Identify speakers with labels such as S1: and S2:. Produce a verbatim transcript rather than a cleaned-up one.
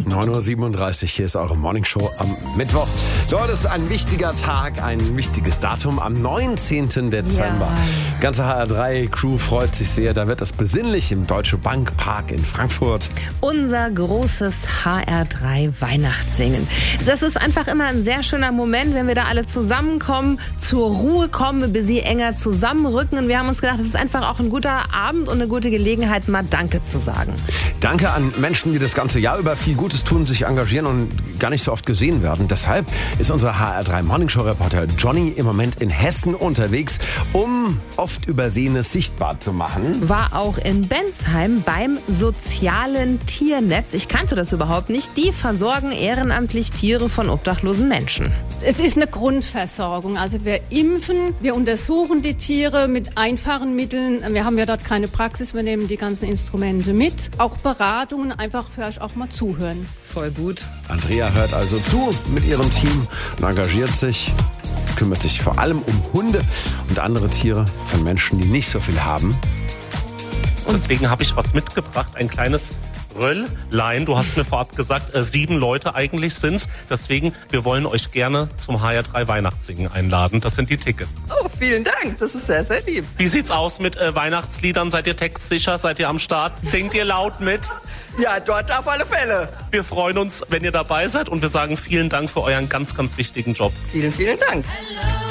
S1: neun Uhr siebenunddreißig, hier ist eure Morningshow am Mittwoch. Dort ist ein wichtiger Tag, ein wichtiges Datum am neunzehnten Dezember.
S2: Ja.
S1: Ganze H R drei Crew freut sich sehr. Da wird es besinnlich im Deutsche Bank Park in Frankfurt.
S2: Unser großes H R drei Weihnachtssingen. Das ist einfach immer ein sehr schöner Moment, wenn wir da alle zusammenkommen, zur Ruhe kommen, ein bisschen enger zusammenrücken. Und wir haben uns gedacht, das ist einfach auch ein guter Abend und eine gute Gelegenheit, mal Danke zu sagen.
S1: Danke an Menschen, die das ganze Jahr über viel Gutes tun, sich engagieren und gar nicht so oft gesehen werden. Deshalb ist unser H R drei Morningshow-Reporter Johnny im Moment in Hessen unterwegs, um oft Übersehenes sichtbar zu machen.
S2: War auch in Bensheim beim sozialen Tiernetz. Ich kannte das überhaupt nicht. Die versorgen ehrenamtlich Tiere von obdachlosen Menschen.
S3: Es ist eine Grundversorgung. Also wir impfen, wir untersuchen die Tiere mit einfachen Mitteln. Wir haben ja dort keine Praxis, wir nehmen die ganzen Instrumente mit. Auch Beratungen, einfach für euch auch mal zuhören.
S2: Voll gut.
S1: Andrea hört also zu mit ihrem Team und engagiert sich, kümmert sich vor allem um Hunde und andere Tiere von Menschen, die nicht so viel haben.
S4: Und deswegen habe ich was mitgebracht, ein kleines Rölllein. Du hast mir vorab gesagt, äh, sieben Leute eigentlich sind's. Deswegen, wir wollen euch gerne zum H R drei Weihnachtssingen einladen. Das sind die Tickets.
S5: Oh, vielen Dank. Das ist sehr, sehr lieb.
S4: Wie sieht's aus mit äh, Weihnachtsliedern? Seid ihr textsicher? Seid ihr am Start? Singt ihr laut mit?
S5: Ja, dort auf alle Fälle.
S4: Wir freuen uns, wenn ihr dabei seid und wir sagen vielen Dank für euren ganz, ganz wichtigen Job.
S5: Vielen, vielen Dank.
S6: Hello.